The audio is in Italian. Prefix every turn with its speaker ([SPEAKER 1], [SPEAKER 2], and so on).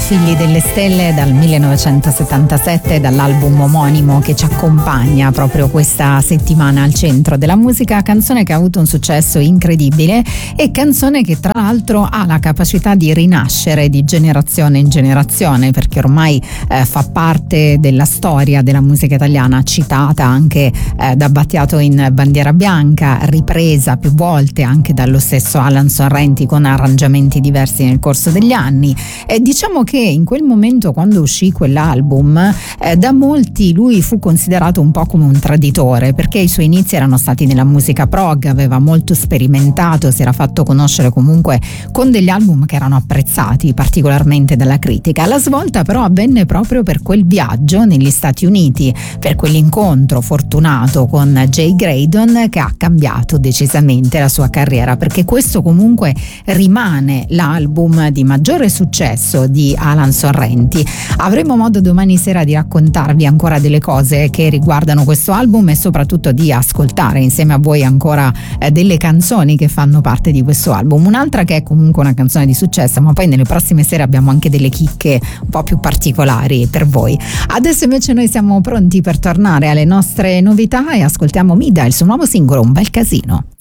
[SPEAKER 1] Figli delle Stelle dal 1977, dall'album omonimo che ci accompagna proprio questa settimana al centro della musica, canzone che ha avuto un successo incredibile e canzone che tra l'altro ha la capacità di rinascere di generazione in generazione, perché ormai fa parte della storia della musica italiana, citata anche da Battiato in Bandiera Bianca, ripresa più volte anche dallo stesso Alan Sorrenti con arrangiamenti diversi nel corso degli anni. Diciamo che in quel momento, quando uscì quell'album, da molti lui fu considerato un po' come un traditore, perché i suoi inizi erano stati nella musica prog, aveva molto sperimentato, si era fatto conoscere comunque con degli album che erano apprezzati particolarmente dalla critica. La svolta però avvenne proprio per quel viaggio negli Stati Uniti, per quell'incontro fortunato con Jay Graydon, che ha cambiato decisamente la sua carriera, perché questo comunque rimane l'album di maggiore successo di Alan Sorrenti. Avremo modo domani sera di raccontarvi ancora delle cose che riguardano questo album e soprattutto di ascoltare insieme a voi ancora delle canzoni che fanno parte di questo album. Un'altra che è comunque una canzone di successo, ma poi nelle prossime sere abbiamo anche delle chicche un po' più particolari per voi. Adesso invece noi siamo pronti per tornare alle nostre novità e ascoltiamo Mida, il suo nuovo singolo Un bel casino.